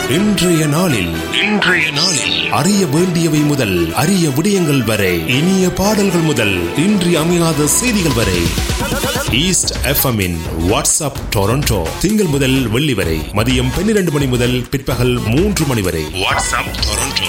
இன்றைய நாளில் அறிய வேண்டியவை முதல் அரிய விடயங்கள் வரை, இனிய பாடல்கள் முதல் இன்றி அமையாத செய்திகள் வரை, ஈஸ்ட் எஃப்எம்மின் வாட்ஸ்அப் டொரண்டோ திங்கள் முதல் வெள்ளி வரை மதியம் 12 மணி முதல் பிற்பகல் 3 மணி வரை. WhatsApp Toronto.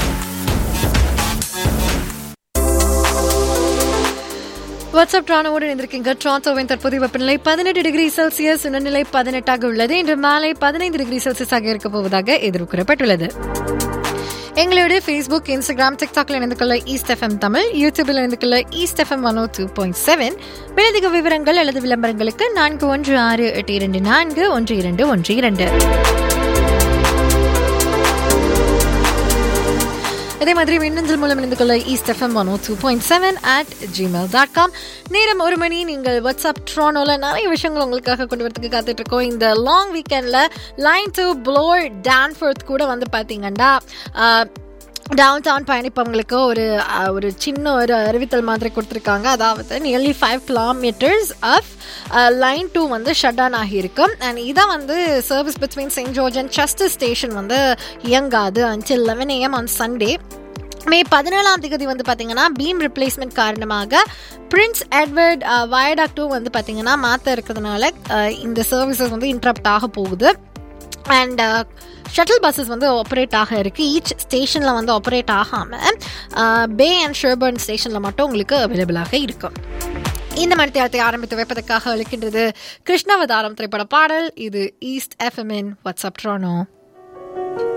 வாட்ஸ்அப் ட்ரானோடு இணைந்திருக்கீங்க. டொரண்டோவின் தற்போதைய வெப்பநிலை 18 டிகிரி செல்சியஸ், உணர்நிலை 18 உள்ளது. இன்று மாலை 15 டிகிரி செல்சியஸாக இருக்க போவதாக எதிர்பார்க்கப்பட்டுள்ளது. எங்களுடைய ஃபேஸ்புக், இன்ஸ்டாகிராம், டிக்டாக்ல இணைந்து கொள்ள ஈஸ்ட் எஃப்எம் தமிழ், யூடியூபில் இணைந்து கொள்ள ஈஸ்ட் எஃப்எம் 102.7. மேலதிக விவரங்கள் அல்லது விளம்பரங்களுக்கு 4168241212. அதே மாதிரி மின்னஞ்சல் மூலம் இணைந்து கொள்ள eastfm102.7@gmail.com. நேரம் 1 மணி. நீங்கள் வாட்ஸ்அப் ட்ரானோல நிறைய விஷயங்கள் உங்களுக்காக கொண்டு வரதுக்கு காத்துட்டு இருக்கோம். இந்த லாங் வீக்கெண்ட்ல லைன் டு ப்ளோர் டான்ஃபோர்த் கூட வந்து பார்த்தீங்கன்னா டவுன் டவுன் பயணிப்பவங்களுக்கு ஒரு சின்ன ஒரு அறிவித்தல் மாதிரி கொடுத்துருக்காங்க. அதாவது நியர்லி 5 கிலோமீட்டர்ஸ் ஆஃப் லைன் 2 வந்து ஷட் டவுன் ஆகியிருக்கும். அண்ட் இதை வந்து service between Saint George and Chester station வந்து இயங்காது until 11 AM on Sunday. மே 17 வந்து பார்த்தீங்கன்னா பீம் ரிப்ளேஸ்மெண்ட் காரணமாக பிரின்ஸ் எட்வர்ட் வயடாக்டும் வந்து பார்த்தீங்கன்னா மாற்ற இருக்கிறதுனால இந்த சர்வீசஸ் வந்து இன்டரப்ட் ஆக போகுது. அண்ட் ஷட்டில் பஸ்ஸஸ் வந்து ஆப்ரேட் ஆக இருக்குது. ஈச் ஸ்டேஷனில் வந்து ஆப்ரேட் ஆகாமல் பே அண்ட் ஷெர்பர்ன் ஸ்டேஷனில் மட்டும் உங்களுக்கு அவைலபிளாக இருக்கும். இந்த மணித்தியாலத்தை ஆரம்பித்து வைப்பதற்காக அளிக்கின்றது கிருஷ்ணாவதாரம் திரைப்பட பாடல். இது ஈஸ்ட் எஃப்எம்மின் வாட்ஸ்அப் ட்ரானோ.